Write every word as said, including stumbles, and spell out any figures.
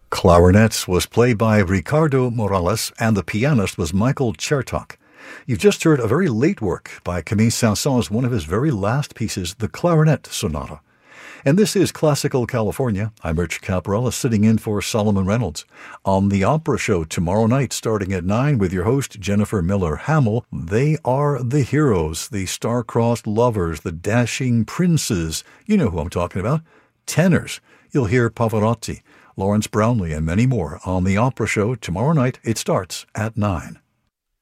Clarinets was played by Ricardo Morales, and the pianist was Michael Chertok. You've just heard a very late work by Camille Saint-Saëns, one of his very last pieces, the Clarinet Sonata. And this is Classical California. I'm Rich Caparella, sitting in for Solomon Reynolds. On The Opera Show tomorrow night, starting at nine, with your host, Jennifer Miller Hamill, they are the heroes, the star-crossed lovers, the dashing princes. You know who I'm talking about. Tenors. You'll hear Pavarotti, Lawrence Brownlee, and many more on The Opera Show tomorrow night. It starts at nine.